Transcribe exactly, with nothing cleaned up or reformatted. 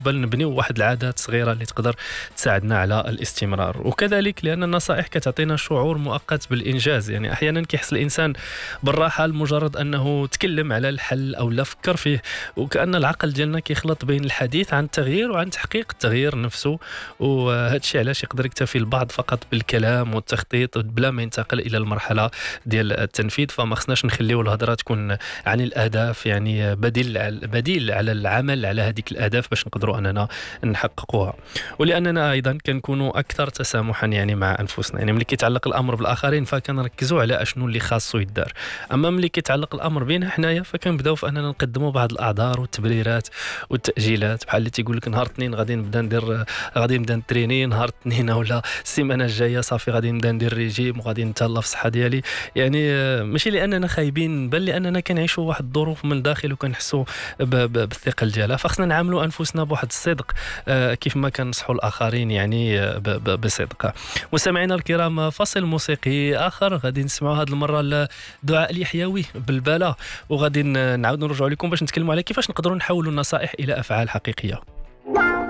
بل نبنيو واحد العادات صغيره اللي تقدر تساعدنا على الاستمرار. وكذلك لان النصائح كتعطينا شعور مؤقت بالانجاز، يعني احيانا كيحس الانسان بالراحه لمجرد انه تكلم على الحل او لا فكر فيه، وكأن العقل ديالنا كيخلط بين الحديث عن التغيير وعن تحقيق التغيير نفسه. وهذا الشيء علاش يقدر يكتفي البعض فقط بالكلام والتخطيط بلا ما ينتقل الى المرحله ديال التنفيذ. فما خصناش نخليو الهضره تكون عن الاهداف، يعني بديل بديل على العمل على هذيك الاهداف باش نقدروا اننا نحققوها. ولاننا ايضا كنكونوا اكثر تسامحا يعني مع انفسنا، يعني ملي كيتعلق الامر بالاخرين فكنركزوا على اشنو اللي خاصو يدار، اما ملي كيتعلق الامر بينا حنايا فكنبداو في اننا نقدموا بعض الاعذار والتبريرات والتاجيلات، بحال اللي تيقول لك نهار اثنين غادي نبدا ندير غادي نبدا نتريني، نهار اثنين ولا السيمانه الجايه صافي غادي نبدا ندير ريجيم وغادي نتهلا في الصحه ديالي. يعني ماشي لاننا خايبين بل لاننا كنعيشوا واحد الظروف من الداخل وكنحسوا بالثقل ديالها. فخصنا نعاملوا انفسنا بواحد الصدق كيف ما كنصحوا الاخرين يعني بصدق. مستمعينا الكرام، فصل موسيقي اخر غادي نسمعوا هذه المره لدعاء اليحيوي بالبلا، وغادي نعاودوا نرجعوا لكم باش نتكلموا على كيفاش نقدروا نحولوا النصائح الى افعال حقيقيه.